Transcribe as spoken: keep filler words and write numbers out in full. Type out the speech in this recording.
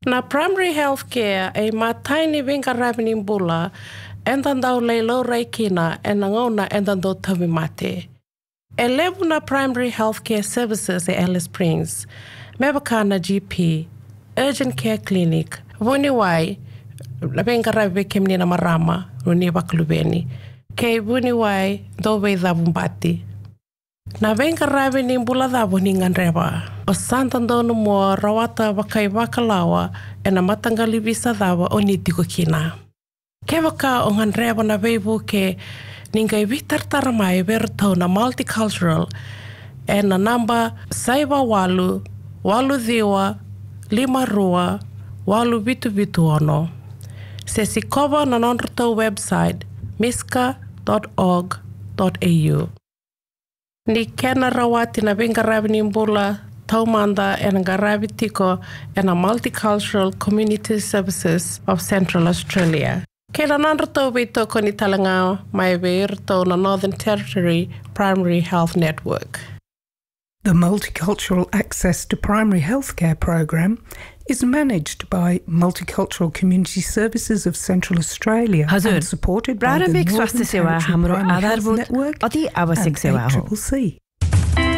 Na primary health care e mataini vinga rabini bula endandau leilo reikina e nangona endandau tawimate. E levu na primary health care services e Alice Springs, mebaka G P, urgent care clinic, vuni wai, vinga rabi kemni na marama, runi baklubeni, ke vuni wai dowe dhavumbati. Na venga rabi ni mbula dhavu ni nganreba. O santandonu mua rawata wakai wakalawa e na matangali visa dhawa o ni tiko kina. Ke waka o nganreba na veivu ke ningai vitartara mai verto na multicultural e na namba saiwa walu, walu dhiwa, lima rua, walu vitu vitu ono. Se si kova na nonroto website miska dot org dot a u. Ni kena rawati na vinga rabini mbula taumanda e nga rabi tiko e na Multicultural Community Services of Central Australia. Kena nanroto vito ko ni talanga mai veirto na Northern Territory Primary Health Network. The Multicultural Access to Primary Healthcare program is managed by Multicultural Community Services of Central Australia Hazur, and supported by the Brarabik Northern swasta sewa Territory hamro Primary adar Health bud Network ati awasik and sewa ho. A C C C.